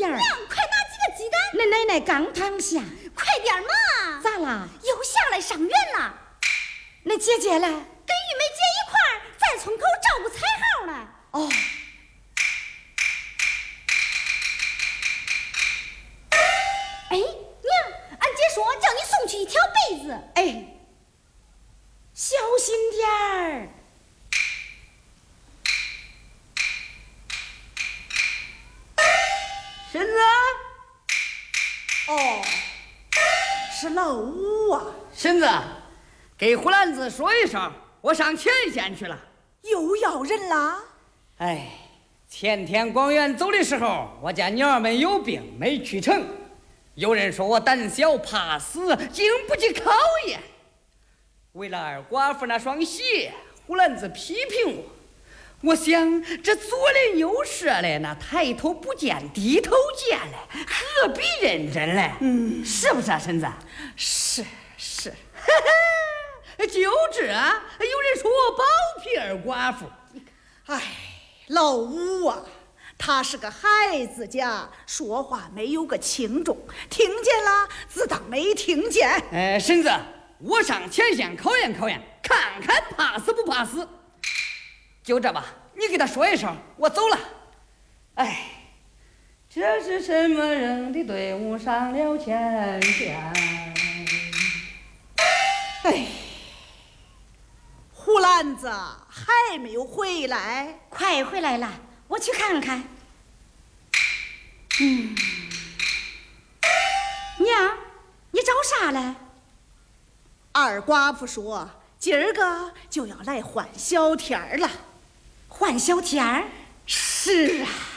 点儿。 娘，快拿几个鸡蛋。 那奶奶刚躺下。 快点嘛！ 咋啦？ 又下来上园了。 那姐姐嘞？跟玉梅姐一块儿在村口照顾彩号呢。 哦。 哎，娘，俺姐说叫你送去一条被子。 哎，小心点儿。 婶子。哦，是老五啊。 婶子，给胡兰子说一声，我上前线去了。 又要人啦？ 哎，前天广元走的时候，我家娘儿们有病没去成，有人说我胆小怕死，经不起考验。为了二寡妇那双鞋，胡兰子批评我。我想这左邻右舍嘞，那抬头不见低头见嘞，何必认真嘞？是不是啊，婶子？ 是。 就这，有人说我包庇二寡妇。 哎，老五啊，他是个孩子家，说话没有个轻重，听见了自当没听见。 婶子，我上前线考验考验，看看怕死不怕死。就这吧，你给他说一声，我走了。哎，这是什么人的队伍上了前线？ 哎，胡兰子还没有回来？ 快回来了，我去看看。娘，你找啥嘞？ 二寡妇说今儿个就要来换小天儿了。 换小天儿？ 是啊。